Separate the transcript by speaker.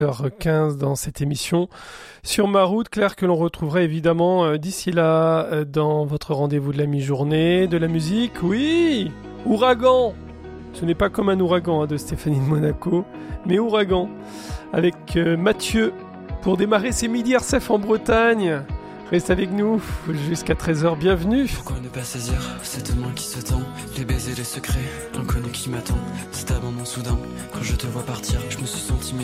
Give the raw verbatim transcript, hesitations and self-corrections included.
Speaker 1: heure quinze dans cette émission sur ma route, Claire, que l'on retrouvera évidemment euh, d'ici là euh, dans votre rendez-vous de la mi-journée, de la musique, oui, Ouragan. Ce n'est pas comme un ouragan hein, de Stéphanie de Monaco, mais Ouragan avec euh, Mathieu pour démarrer ces midi R C F en Bretagne. Reste avec nous jusqu'à treize heures, bienvenue.
Speaker 2: Pourquoi ne pas saisir cette main qui se tend, les baisers, les secrets, l'inconnu qui m'attend, cet abandon soudain. Quand je te vois partir, je me suis senti